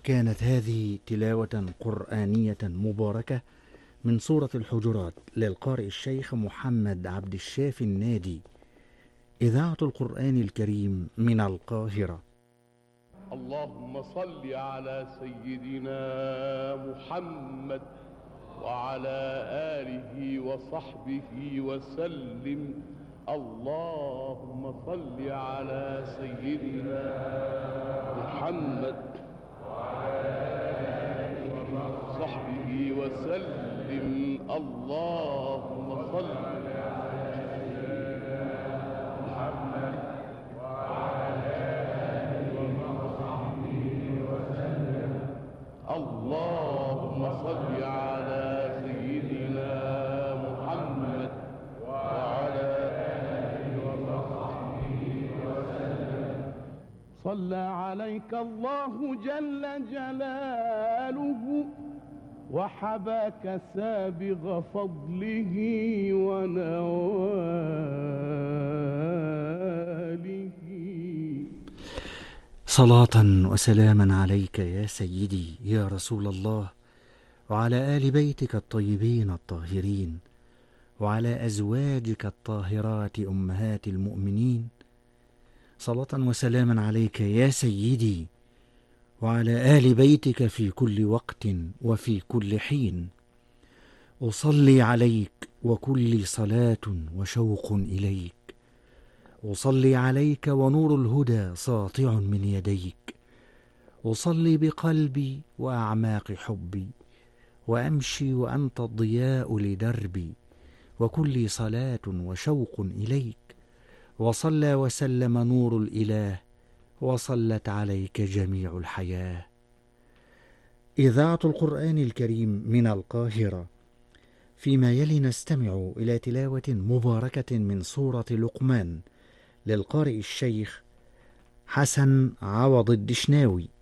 كانت هذه تلاوة قرآنية مباركة من سورة الحجرات للقارئ الشيخ محمد عبد الشافي النادي، إذاعة القرآن الكريم من القاهرة. اللهم صل على سيدنا محمد وعلى آله وصحبه وسلم. اللهم صل على سيدنا محمد وعلى آله وصحبه وسلم. اللهم صل على سيدنا محمد وعلى آله وصحبه وسلم. اللهم صل على سيدنا محمد وعلى آله وصحبه وسلم. صلى عليك الله جل جلاله وحباك سابغ فضله ونواله. صلاة وسلاما عليك يا سيدي يا رسول الله، وعلى آل بيتك الطيبين الطاهرين، وعلى أزواجك الطاهرات أمهات المؤمنين. صلاة وسلاما عليك يا سيدي وعلى آل بيتك في كل وقت وفي كل حين. أصلي عليك وكل صلاة وشوق إليك، أصلي عليك ونور الهدى ساطع من يديك، أصلي بقلبي وأعماق حبي، وأمشي وأنت الضياء لدربي، وكل صلاة وشوق إليك. وصلى وسلم نور الإله، وصلت عليك جميع الحياة. إذاعة القرآن الكريم من القاهرة. فيما يلي نستمع إلى تلاوة مباركة من سورة لقمان للقارئ الشيخ حسن عوض الدشناوي،